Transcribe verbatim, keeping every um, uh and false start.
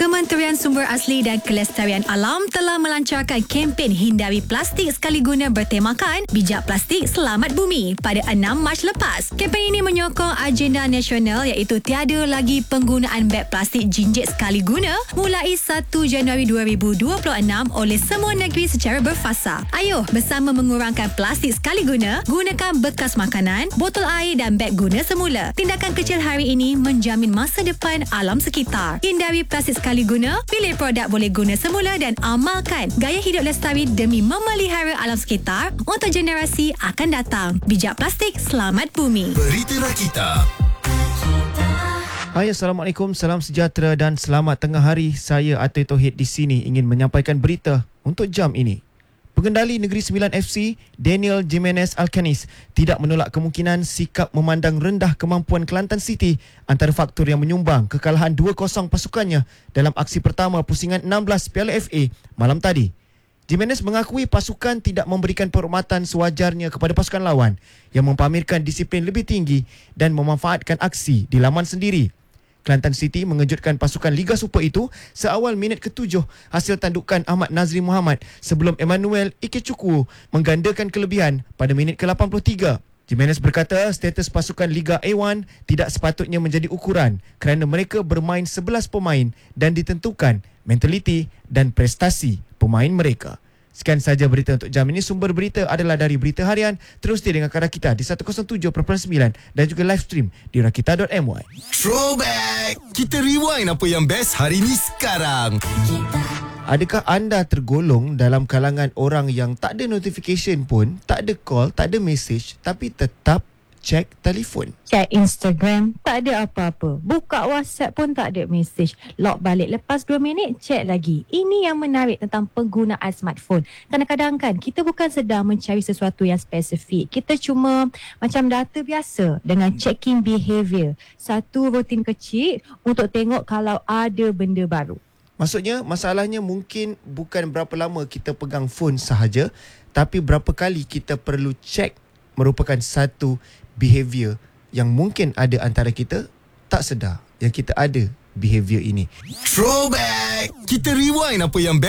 Kementerian Sumber Asli dan Kelestarian Alam telah melancarkan kempen hindari plastik sekali guna bertemakan Bijak Plastik Selamat Bumi pada enam Mac lepas. Kempen ini menyokong agenda nasional iaitu tiada lagi penggunaan beg plastik jinjit sekali guna mulai satu Januari dua ribu dua puluh enam oleh semua negeri secara berfasa. Ayuh bersama mengurangkan plastik sekali guna, gunakan bekas makanan, botol air dan beg guna semula. Tindakan kecil hari ini menjamin masa depan alam sekitar. Hindari plastik sekali guna, pilih produk boleh guna semula dan amalkan gaya hidup lestari demi memelihara alam sekitar untuk generasi akan datang. Bijak Plastik Selamat Bumi. Berita Rakita. Hai, Assalamualaikum, salam sejahtera dan selamat tengah hari. Saya Atul Tauhid di sini ingin menyampaikan berita untuk jam ini. Pengendali Negeri Sembilan F C, Daniel Jimenez Alcanis, tidak menolak kemungkinan sikap memandang rendah kemampuan Kelantan City antara faktor yang menyumbang kekalahan dua kosong pasukannya dalam aksi pertama pusingan enam belas Piala F A malam tadi. Jimenez mengakui pasukan tidak memberikan penghormatan sewajarnya kepada pasukan lawan yang mempamerkan disiplin lebih tinggi dan memanfaatkan aksi di laman sendiri. Kelantan City mengejutkan pasukan Liga Super itu seawal minit ketujuh hasil tandukan Ahmad Nazri Muhammad sebelum Emmanuel Ikechukwu menggandakan kelebihan pada minit ke lapan puluh tiga. Jimenez berkata status pasukan Liga A satu tidak sepatutnya menjadi ukuran kerana mereka bermain sebelas pemain dan ditentukan mentaliti dan prestasi pemain mereka. Sekian saja berita untuk jam ini. Sumber berita adalah dari Berita Harian. Terus stay dengan Rakita di seratus tujuh perpuluhan sembilan dan juga live stream di rakita dot my. Throwback. Kita rewind apa yang best hari ni sekarang. Adakah anda tergolong dalam kalangan orang yang tak ada notification pun, tak ada call, tak ada message, tapi tetap cek telefon? Cek Instagram, tak ada apa-apa. Buka WhatsApp pun tak ada mesej. Lock balik lepas dua minit, cek lagi. Ini yang menarik tentang penggunaan smartphone. Kadang-kadang kan, kita bukan sedang mencari sesuatu yang spesifik. Kita cuma macam data biasa dengan checking behavior. Satu rutin kecil untuk tengok kalau ada benda baru. Maksudnya, masalahnya mungkin bukan berapa lama kita pegang phone sahaja, tapi berapa kali kita perlu cek merupakan satu behavior yang mungkin ada antara kita tak sedar yang kita ada behavior ini. Throwback. Kita rewind apa yang best